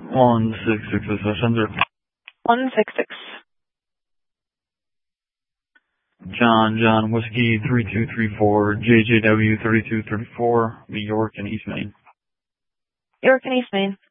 166 is Center. 166. John Whiskey 3234, JJW 3234, New York and East Main. York and East Main.